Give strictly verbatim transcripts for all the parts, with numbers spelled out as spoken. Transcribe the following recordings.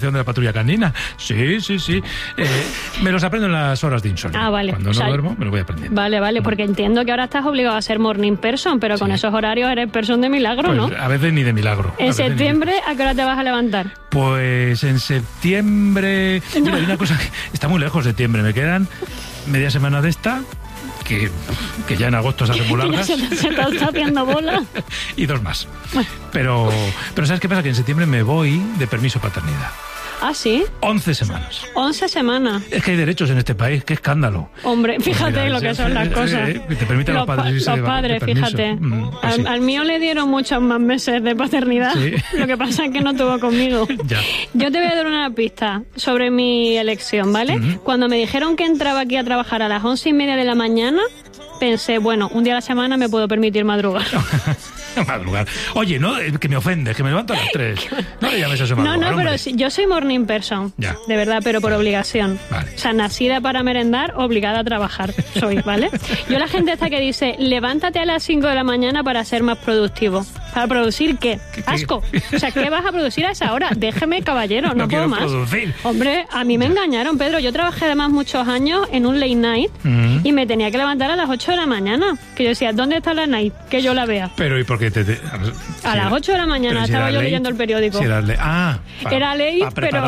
de la patrulla canina. Sí, sí, sí. Eh, me los aprendo en las horas de insomnio. Ah, vale. Cuando no o sea, duermo, me lo voy aprendiendo. Vale, vale, porque entiendo que ahora estás obligado a ser morning person, pero sí. Con esos horarios eres person de milagro, pues, ¿no? A veces ni de milagro. En septiembre, ¿a qué hora te vas a levantar? Pues en septiembre... Mira, hay una cosa que está muy lejos septiembre. Me quedan media semana de esta... Que, que ya en agosto se hacen muy largas. Se, se te está haciendo bola. Y dos más. Bueno. Pero, pero ¿sabes qué pasa? Que en septiembre me voy de permiso paternidad. ¿Ah, sí? Once semanas. Once semanas. Es que hay derechos en este país, qué escándalo. Hombre, fíjate pues mira, lo que son las cosas. Eh, eh, te permiten los, los padres irse Los de, padres, de fíjate. Mm, pues al, sí. al mío le dieron muchos más meses de paternidad. ¿Sí? Lo que pasa es que no tuvo conmigo. Ya. Yo te voy a dar una pista sobre mi elección, ¿vale? Uh-huh. Cuando me dijeron que entraba aquí a trabajar a las once y media de la mañana, pensé, bueno, un día a la semana me puedo permitir madrugar. Madrugar. Oye, no, que me ofende, que me levanto a las tres. No le llames a eso madrugar, No, no, hombre. pero sí, yo soy morning person. Ya. De verdad, pero por obligación. Vale. O sea, nacida para merendar, obligada a trabajar. Soy, ¿vale? Yo la gente esta que dice, levántate a las cinco de la mañana para ser más productivo. ¿Para producir qué? ¿Qué, qué? Asco. O sea, ¿qué vas a producir a esa hora? Déjeme, caballero, no, no puedo más. Producir. Hombre, a mí me ya. engañaron, Pedro. Yo trabajé además muchos años en un late night uh-huh. y me tenía que levantar a las ocho de la mañana. Que yo decía, ¿dónde está la night? Que yo la vea. Pero, ¿y por qué te...? te a si las ocho de la mañana si estaba yo late, leyendo el periódico. Si era, ah, para, era ley, pero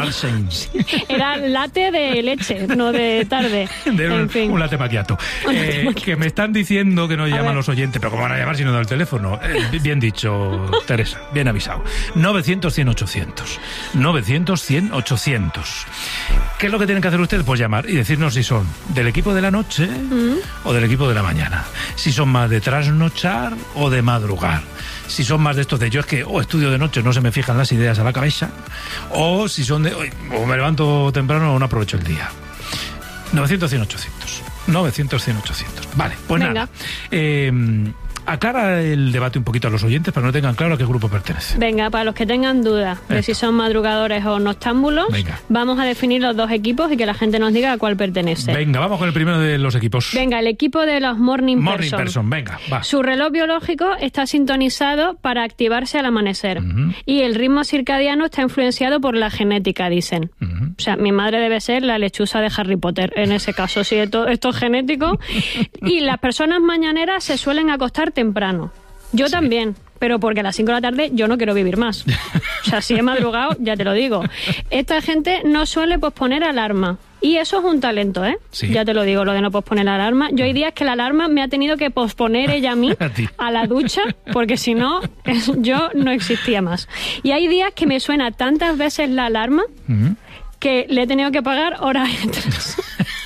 era latte de leche, no de tarde. De en un, fin. un latte macchiato. Eh, que me están diciendo que no llaman ver. los oyentes, pero ¿cómo van a llamar si no da el teléfono? Eh, bien dicho, Teresa, bien avisado. novecientos, cien, ochocientos. novecientos, cien, ochocientos. ¿Qué es lo que tienen que hacer ustedes? Pues llamar y decirnos si son del equipo de la noche ¿Mm? o del equipo de la mañana. Si son más de trasnochar o de madrugar. Si son más de estos de yo es que o oh, estudio de noche, no se me fijan las ideas a la cabeza, o si son de o me levanto temprano o no aprovecho el día. novecientos, cien, ochocientos. novecientos, cien, ochocientos. Vale, pues Venga. nada. Eh, aclara el debate un poquito a los oyentes para que no tengan claro a qué grupo pertenece. Venga, para los que tengan dudas de Esto. si son madrugadores o noctámbulos, Venga. vamos a definir los dos equipos y que la gente nos diga a cuál pertenece. Venga, vamos con el primero de los equipos. Venga, el equipo de los morning, morning person. person. Venga, va. Su reloj biológico está sintonizado para activarse al amanecer uh-huh. y el ritmo circadiano está influenciado por la genética, dicen. Uh-huh. O sea, mi madre debe ser la lechuza de Harry Potter, en ese caso, si esto, esto es genético. Y las personas mañaneras se suelen acostar temprano. Yo sí. también, pero porque a las cinco de la tarde yo no quiero vivir más. O sea, si he madrugado, ya te lo digo. Esta gente no suele posponer alarma. Y eso es un talento, ¿eh? Sí. Ya te lo digo, lo de no posponer la alarma. Yo hay días que la alarma me ha tenido que posponer ella a mí, a, a la ducha, porque si no, yo no existía más. Y hay días que me suena tantas veces la alarma uh-huh. que le he tenido que pagar horas extras.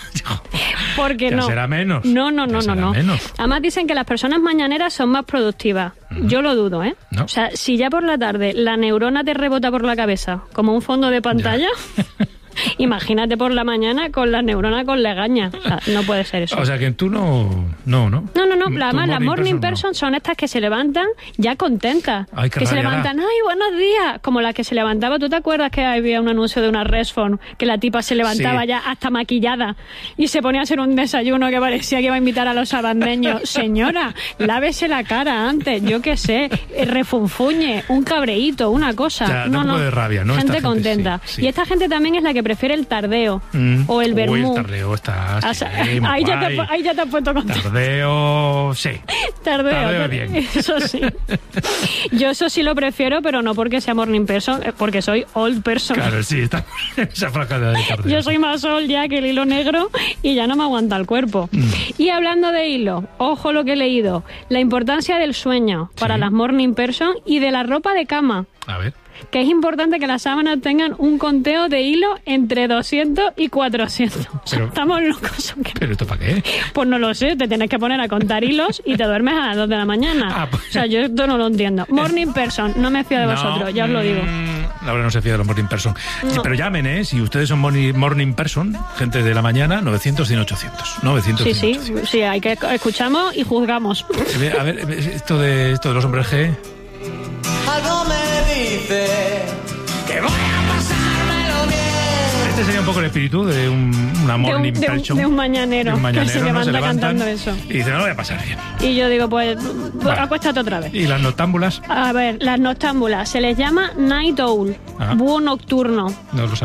Porque ya no. será menos. No, no, no, ya no, no. Menos. Además dicen que las personas mañaneras son más productivas. Uh-huh. Yo lo dudo, ¿eh? ¿No? O sea, si ya por la tarde la neurona te rebota por la cabeza como un fondo de pantalla... Imagínate por la mañana con las neuronas con legaña. O sea, no puede ser eso. O sea, que tú no... No, no. No, no, no. Además, las morning person no. son estas que se levantan ya contentas. Ay, que se levantan, ¡ay, buenos días! Como las que se levantaba. ¿Tú te acuerdas que había un anuncio de una Resphone que la tipa se levantaba sí. ya hasta maquillada y se ponía a hacer un desayuno que parecía que iba a invitar a los sabandeños? Señora, lávese la cara antes, yo qué sé, refunfuñe, un cabreíto, una cosa. Ya, no, no. de rabia, ¿no? Gente, gente contenta. Sí, sí. Y esta gente también es la que prefiere el tardeo mm. o el vermú. Uy, el tardeo está... O sea, sí, ahí, ya te, ahí ya te has puesto contento. Tardeo, sí. Tardeo, tardeo bien. Eso sí. Yo eso sí lo prefiero, pero no porque sea morning person, porque soy old person. Claro, sí, está esa franja de tardeo. Yo soy más old ya que el hilo negro y ya no me aguanta el cuerpo. Mm. Y hablando de hilo, ojo lo que he leído, la importancia del sueño para sí. las morning person y de la ropa de cama. A ver. Que es importante que las sábanas tengan un conteo de hilo entre doscientos y cuatrocientos. O sea, pero, estamos locos. ¿O qué? ¿Pero esto para qué? Pues no lo sé, te tienes que poner a contar hilos y te duermes a las dos de la mañana. Ah, pues, o sea, yo esto no lo entiendo. Morning person, no me fío de no, vosotros, ya os lo digo. La verdad no se fía de los morning person. No. Pero llamen, ¿eh? Si ustedes son morning, morning person, gente de la mañana, novecientos, cien, ochocientos. novecientos, sí, cien, sí, ochocientos. Sí, hay que escuchamos y juzgamos. A ver, esto de, esto de los hombres G... Algo me dice que voy a pasármelo bien. Este sería un poco el espíritu de un, una morning de un, de un, person. de un mañanero, De un mañanero, que se ¿no? levanta Se levantan cantando eso. Y dice, no lo voy a pasar bien. Y yo digo, pues, Vale. acuéstate otra vez. ¿Y las noctámbulas? A ver, las noctámbulas se les llama night owl, Ajá. búho nocturno. No lo